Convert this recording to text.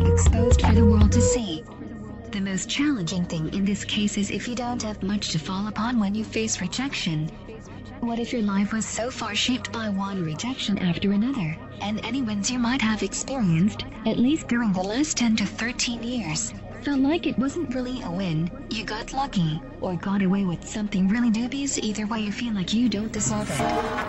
being exposed for the world to see. The most challenging thing in this case is if you don't have much to fall upon when you face rejection. What if your life was so far shaped by one rejection after another, and any wins you might have experienced, at least during the last 10 to 13 years, felt like it wasn't really a win, you got lucky, or got away with something really dubious? Either way you feel like you don't deserve it.